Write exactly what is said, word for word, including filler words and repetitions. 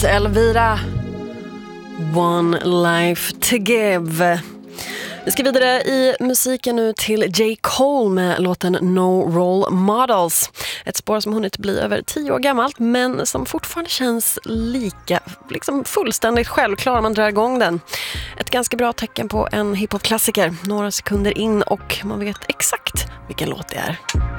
Elvira, One Life to Give. Vi ska vidare i musiken nu till J. Cole med låten No Role Models. Ett spår som hunnit bli över tio år gammalt men som fortfarande känns lika liksom fullständigt självklar om man drar igång den. Ett ganska bra tecken på en hiphop-klassiker. Några sekunder in och man vet exakt vilken låt det är.